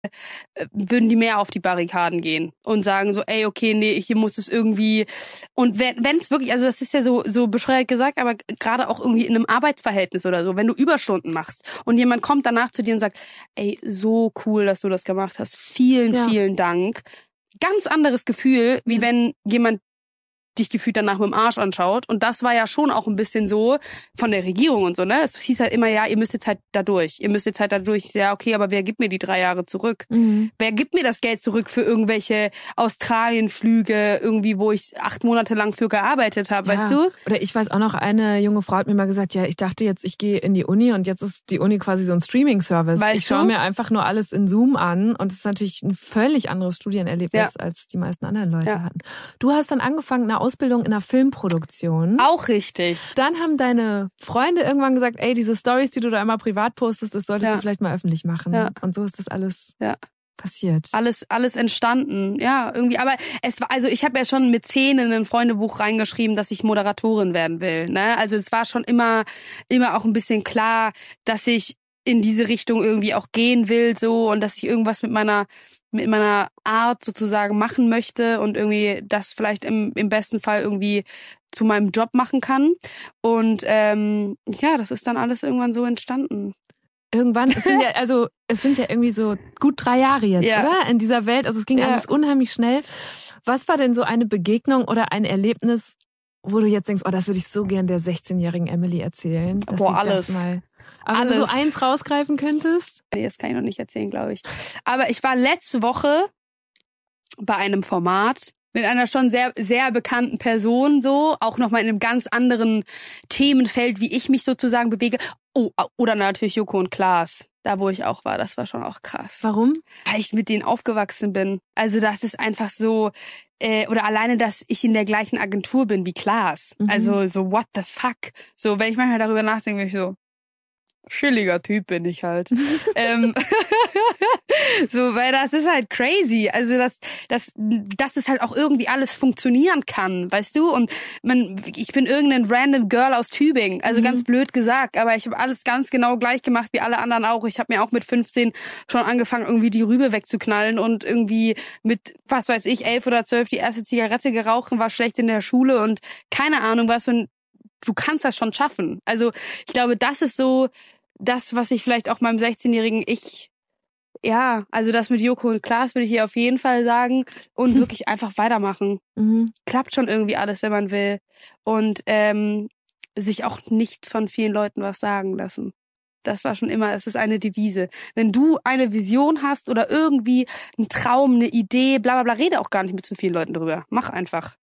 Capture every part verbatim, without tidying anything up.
würden die mehr auf die Barrikaden gehen und sagen so, ey, okay, nee, hier muss es irgendwie, und wenn es wirklich, also das ist ja so so bescheuert gesagt, aber gerade auch irgendwie in einem Arbeitsverhältnis oder so, wenn du Überstunden machst und jemand kommt danach zu dir und sagt, ey, so cool, dass du das gemacht hast, vielen, ja. vielen Dank. Ganz anderes Gefühl, wie ja. wenn jemand dich gefühlt danach mit dem Arsch anschaut. Und das war ja schon auch ein bisschen so von der Regierung und so, ne? Es hieß halt immer, ja, ihr müsst jetzt halt da durch. Ihr müsst jetzt halt da durch. Ja, okay, aber wer gibt mir die drei Jahre zurück? Mhm. Wer gibt mir das Geld zurück für irgendwelche Australienflüge, irgendwie, wo ich acht Monate lang für gearbeitet habe, ja. weißt du? Oder ich weiß auch noch, eine junge Frau hat mir mal gesagt, ja, ich dachte jetzt, ich gehe in die Uni und jetzt ist die Uni quasi so ein Streaming-Service. Weißt ich schaue mir einfach nur alles in Zoom an und es ist natürlich ein völlig anderes Studienerlebnis, ja. als die meisten anderen Leute ja. hatten. Du hast dann angefangen, eine Ausbildung in einer Filmproduktion. Auch richtig. Dann haben deine Freunde irgendwann gesagt, ey, diese Storys, die du da immer privat postest, das solltest ja. du vielleicht mal öffentlich machen. Ja. Und so ist das alles ja. passiert. Alles, alles entstanden. Ja, irgendwie. Aber es war, also ich habe ja schon mit zehn in ein Freundebuch reingeschrieben, dass ich Moderatorin werden will. Ne? Also es war schon immer, immer auch ein bisschen klar, dass ich in diese Richtung irgendwie auch gehen will, so, und dass ich irgendwas mit meiner mit meiner Art sozusagen machen möchte und irgendwie das vielleicht im, im besten Fall irgendwie zu meinem Job machen kann. Und ähm, ja, das ist dann alles irgendwann so entstanden. Irgendwann, es sind ja, also es sind ja irgendwie so gut drei Jahre jetzt, ja. oder? In dieser Welt. Also es ging ja. alles unheimlich schnell. Was war denn so eine Begegnung oder ein Erlebnis, wo du jetzt denkst, oh, das würde ich so gern der sechzehnjährigen Emily erzählen, dass Boah, sie alles. das mal. Aber Alles. wenn du so eins rausgreifen könntest? Nee, das kann ich noch nicht erzählen, glaube ich. Aber ich war letzte Woche bei einem Format mit einer schon sehr sehr bekannten Person, so, auch nochmal in einem ganz anderen Themenfeld, wie ich mich sozusagen bewege. Oh, oder natürlich Joko und Klaas, da wo ich auch war, das war schon auch krass. Warum? Weil ich mit denen aufgewachsen bin. Also das ist einfach so, äh, oder alleine, dass ich in der gleichen Agentur bin wie Klaas. Mhm. Also so, what the fuck? So, wenn ich manchmal darüber nachdenke, bin ich so, chilliger Typ bin ich halt. ähm, so, weil das ist halt crazy. Also, dass, dass, dass es halt auch irgendwie alles funktionieren kann, weißt du? Und man, ich bin irgendein random Girl aus Tübingen. Also mhm. ganz blöd gesagt, aber ich habe alles ganz genau gleich gemacht wie alle anderen auch. Ich habe mir auch mit fünfzehn schon angefangen, irgendwie die Rübe wegzuknallen und irgendwie mit, was weiß ich, elf oder zwölf die erste Zigarette geraucht und war schlecht in der Schule und keine Ahnung was. Und du kannst das schon schaffen. Also ich glaube, das ist so das, was ich vielleicht auch meinem sechzehnjährigen Ich, ja, also das mit Joko und Klaas würde ich hier auf jeden Fall sagen und wirklich einfach weitermachen. Mhm. Klappt schon irgendwie alles, wenn man will. Und ähm, sich auch nicht von vielen Leuten was sagen lassen. Das war schon immer, es ist eine Devise. Wenn du eine Vision hast oder irgendwie einen Traum, eine Idee, bla bla bla, rede auch gar nicht mit zu vielen Leuten drüber. Mach einfach.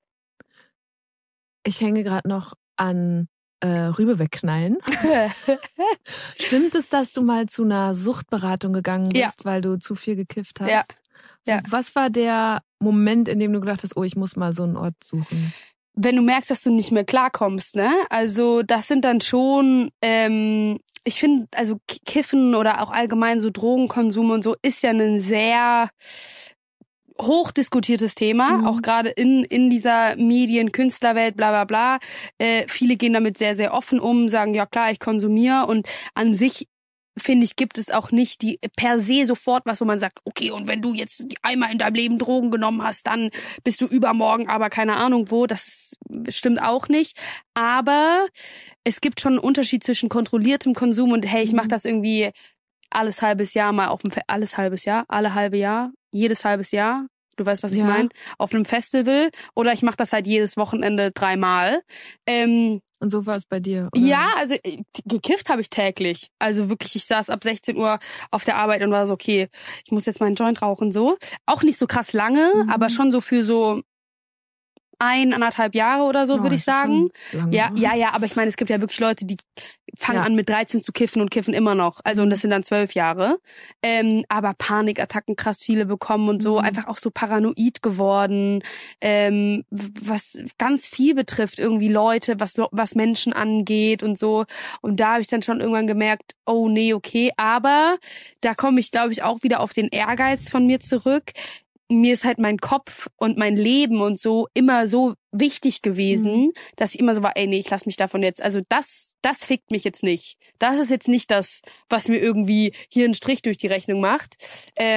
Ich hänge gerade noch an äh, Rübe wegknallen. Stimmt es, dass du mal zu einer Suchtberatung gegangen bist, ja. weil du zu viel gekifft hast? Ja. ja. Was war der Moment, in dem du gedacht hast, oh, ich muss mal so einen Ort suchen? Wenn du merkst, dass du nicht mehr klarkommst, ne? Also das sind dann schon, ähm, ich finde, also Kiffen oder auch allgemein so Drogenkonsum und so ist ja ein sehr hochdiskutiertes Thema, mhm. auch gerade in in dieser Medien-, Künstlerwelt, bla bla bla. Äh, viele gehen damit sehr, sehr offen um, sagen, ja klar, ich konsumiere, und an sich, finde ich, gibt es auch nicht die per se sofort was, wo man sagt, okay, und wenn du jetzt einmal in deinem Leben Drogen genommen hast, dann bist du übermorgen aber keine Ahnung wo. Das stimmt auch nicht. Aber es gibt schon einen Unterschied zwischen kontrolliertem Konsum und hey, ich mache das irgendwie alles halbes Jahr mal auf dem Fe- alles halbes Jahr, alle halbe Jahr, jedes halbes Jahr. Du weißt, was ich ja. meine? Auf einem Festival. Oder ich mache das halt jedes Wochenende dreimal. Ähm, Und so war es bei dir, oder? Ja, also gekifft habe ich täglich. Also wirklich, ich saß ab sechzehn Uhr auf der Arbeit und war so, okay, ich muss jetzt meinen Joint rauchen, so. Auch nicht so krass lange, mhm. aber schon so für so ein, anderthalb Jahre oder so, oh, würde ich sagen. Ja, ja, ja, aber ich meine, es gibt ja wirklich Leute, die fangen ja. an mit dreizehn zu kiffen und kiffen immer noch. Also, und das sind dann zwölf Jahre. Ähm, aber Panikattacken krass viele bekommen und so, mhm. einfach auch so paranoid geworden, ähm, was ganz viel betrifft, irgendwie Leute, was, was Menschen angeht und so. Und da habe ich dann schon irgendwann gemerkt, oh nee, okay, aber da komme ich, glaube ich, auch wieder auf den Ehrgeiz von mir zurück. mir ist halt mein Kopf und mein Leben und so immer so wichtig gewesen, mhm. dass ich immer so war, ey, nee, ich lass mich davon jetzt, also das, das fickt mich jetzt nicht. Das ist jetzt nicht das, was mir irgendwie hier einen Strich durch die Rechnung macht. Ähm,